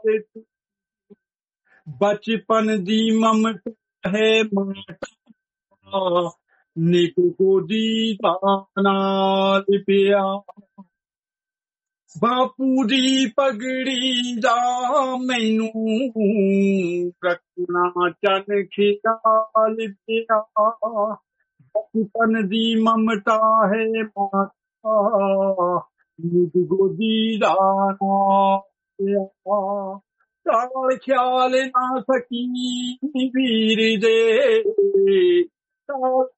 ਬਚਪਨ ਦੀ ਮਮਤਾ ਹੈ ਮਾਤਾ ਨਿਕ ਗੋਦੀ ਦਾ ਨਾਲ ਪਿਆ। ਬਾਪੂ ਦੀ ਪਗੜੀ ਦਾ ਮੈਨੂੰ ਰੱਖਣਾ ਚੰਨ ਖਿਆਲ ਪਿਆ। ਬਚਪਨ ਦੀ ਮਮਤਾ ਹੈ ਮਾਤਾ ਨਿਕ ਗੋਦੀ ਦਾ ਨਾਲ ਪਿਆ। ਚਾਲ ਖਿਆਲ ਨਾ ਸਕੀ ਵੀਰ ਦੇ, ਚਾਲ